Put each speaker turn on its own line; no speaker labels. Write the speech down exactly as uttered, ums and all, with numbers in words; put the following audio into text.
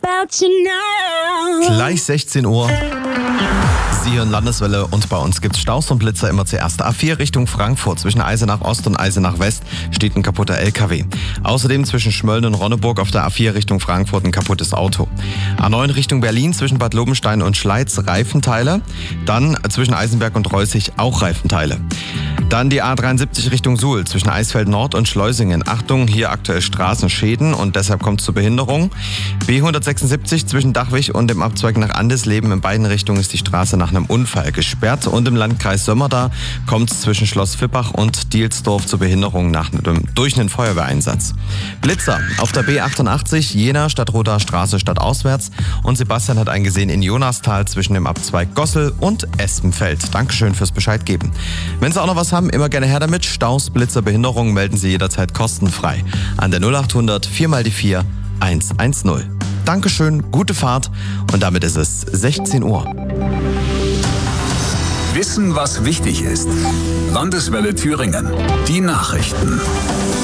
about you now.
Gleich sechzehn Uhr. Sie hören Landeswelle und bei uns gibt's Staus und Blitzer immer zuerst. A vier Richtung Frankfurt zwischen Eisenach Ost und Eisenach West steht ein kaputter L K W. Außerdem zwischen Schmölln und Ronneburg auf der A vier Richtung Frankfurt ein kaputtes Auto. A neun Richtung Berlin zwischen Bad Lobenstein und Schleiz Reifenteile. Dann zwischen Eisenberg und Reußig auch Reifenteile. Dann die A dreiundsiebzig Richtung Suhl zwischen Eisfeld Nord und Schleusingen. Achtung, hier aktuell Straßenschäden und deshalb kommt es zur Behinderung. B hundertsechsundsiebzig zwischen Dachwig und dem Abzweig nach Andesleben. In beiden Richtungen ist die Straße nach einem Unfall gesperrt. Und im Landkreis Sömmerda kommt es zwischen Schloss Vippach und Dielsdorf zur Behinderung nach einem, durch einen Feuerwehreinsatz. Blitzer auf der B achtundachtzig, Jena Stadtroter Straße stadtauswärts. Und Sebastian hat einen gesehen in Jonastal zwischen dem Abzweig Gossel und Espenfeld. Dankeschön fürs Bescheid geben. Wenn Sie auch noch was haben, immer gerne her damit. Staus, Blitzer, Behinderungen melden Sie jederzeit kostenfrei an der null achthundert vier mal die vier eins eins null. Dankeschön, gute Fahrt und damit ist es sechzehn Uhr.
Wissen, was wichtig ist. Landeswelle Thüringen. Die Nachrichten.